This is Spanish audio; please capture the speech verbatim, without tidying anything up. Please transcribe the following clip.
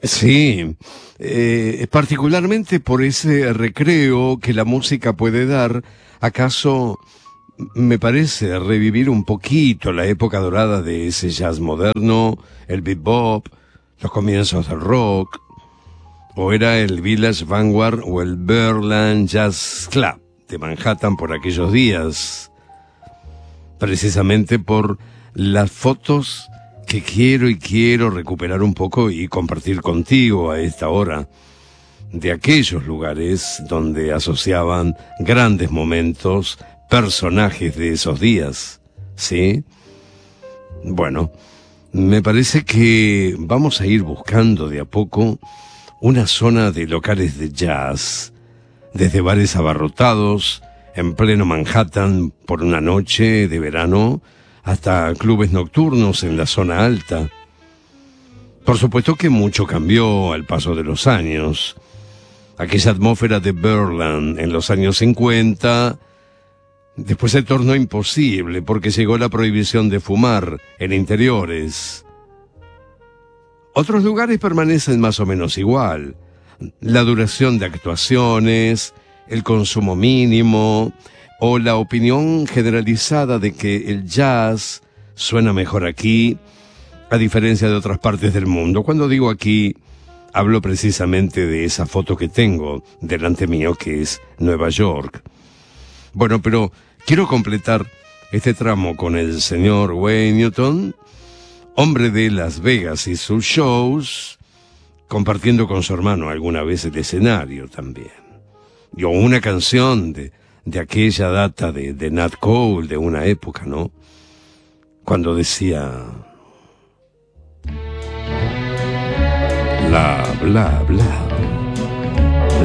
Sí, eh, particularmente por ese recreo que la música puede dar, acaso me parece revivir un poquito la época dorada de ese jazz moderno, el bebop, los comienzos del rock, o era el Village Vanguard o el Berlin Jazz Club de Manhattan por aquellos días, precisamente por las fotos que quiero y quiero recuperar un poco y compartir contigo a esta hora, de aquellos lugares donde asociaban grandes momentos, personajes de esos días, ¿sí? Bueno, me parece que vamos a ir buscando de a poco una zona de locales de jazz, desde bares abarrotados, en pleno Manhattan por una noche de verano, hasta clubes nocturnos en la zona alta. Por supuesto que mucho cambió al paso de los años. Aquella atmósfera de Berlin en los años cincuenta, después se tornó imposible porque llegó la prohibición de fumar en interiores. Otros lugares permanecen más o menos igual. La duración de actuaciones, el consumo mínimo, o la opinión generalizada de que el jazz suena mejor aquí, a diferencia de otras partes del mundo. Cuando digo aquí, hablo precisamente de esa foto que tengo delante mío, que es Nueva York. Bueno, pero quiero completar este tramo con el señor Wayne Newton, hombre de Las Vegas y sus shows, compartiendo con su hermano alguna vez el escenario también. Y una canción de, de aquella data de, de Nat Cole, de una época, ¿no? Cuando decía... Bla, bla, bla.